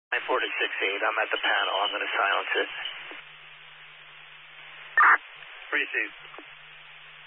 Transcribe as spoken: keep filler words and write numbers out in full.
nine four six eight, I'm at the panel. I'm going to silence it. Received.